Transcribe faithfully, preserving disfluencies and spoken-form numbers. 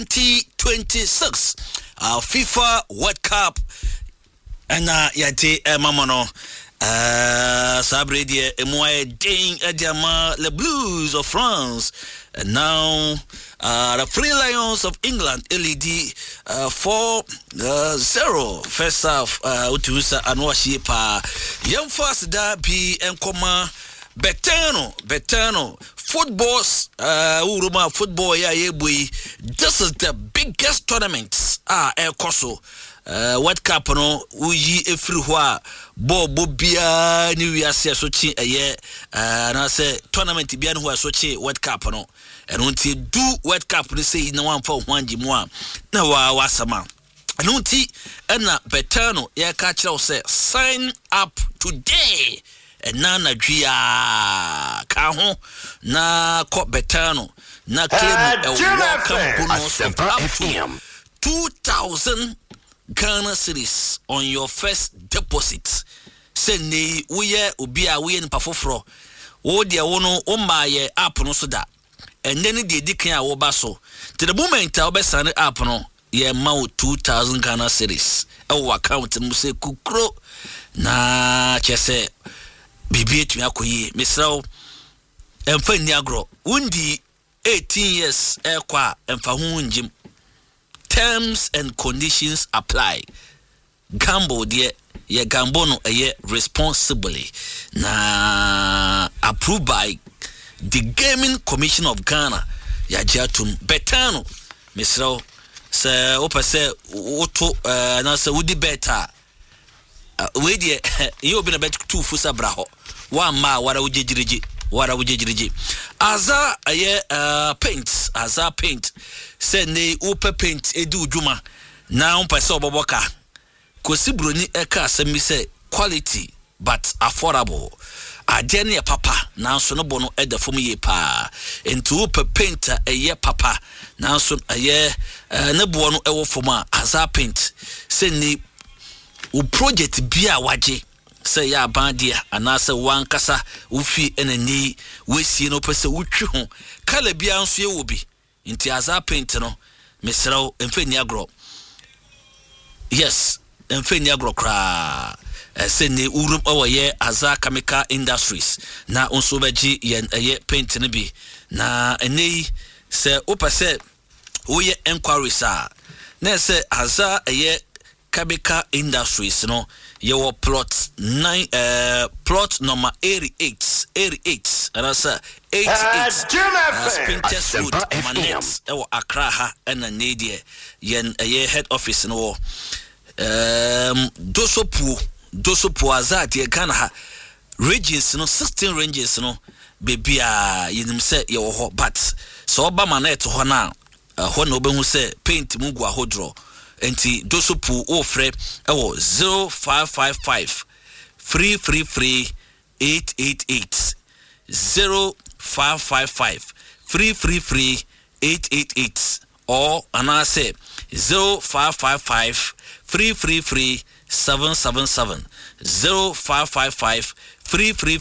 twenty twenty-six uh, FIFA World Cup and uh, yate uh, mamono uh, sabre die emoye ding ediama le Blues of France and now uh, the Free Lions of England L E D uh, four zero first half uh, utusa anwashi pa yam fast da bi enkoma Betano, Betano, footballs, uh, Uruma football, yeah, yeah, boy. This is the biggest tournament. Ah, El Coso, uh, World Cup, no, Uji, everywhere, Bo, Bobia, New Year, Sochi, a year, and I say tournament, Bian, who are Sochi, World Cup, no, and until do World Cup, they say no one for one Jimwa. Now, I was a man. And until, and Betano, yeah, catch out, say, sign up today. Nana Gia Kaho na Cop Betano na claim a welcome bonus of up to two thousand Ghana cedis on your first deposit. Send the we ubi a we in Pafofro. O dear wono o my app no soda. And then the dikin a wobaso. To the moment I'll be sending app no ye mau two thousand Ghana cedis. Our account muse kukro na chese. Bibi etumi akoyi misraw emfa ni agro undi eighteen years ekwa emfa hu njim. Terms and conditions apply. Gamble de ye gamble no eye responsibly na approved by the Gaming Commission of Ghana ya jatum betano misraw se opese oto na se wudi beta we de you be na bet two fusa braho one ma wara ujejiriji wara ujejiriji aza aye uh, paint aza paint say ne upe paint edu djuma na umpese oboboka kosi broni eka asemi say quality but affordable ade ne papa na so no bono e da fom ye pa enti upe paint eye papa na so aye uh, ne bo no e wo fom a aza paint say ne u project bia waje say ya bandia anase wankasa ufi enani wesi no pese wutwi ho kala bia nso ye wobi nti aza paint no mesraw emfani agro yes emfani agro kra say ne urum owoye aza chemical industries na onso beji ye ye paint ne bi na enei say opese oye enquiries a na say aza ye chemical industries no your plot nine uh plot number eighty-eight eighty-eight and that's eighty-eight Spintex Road Manet e wo Accra ha na nedie yen ye head office no um dosopu dosopu azati e Ghana ha regions no sixteen ranges no baby a yenim se ye wo ho but so oba Manet ho na ho na obehu se paint mugu ahodro enti dosopu ofre ewo zero five five five free free free eight eight eight zero five five five free free free eight eight eight or anase zero five five five free free free seven seven seven zero five five five free free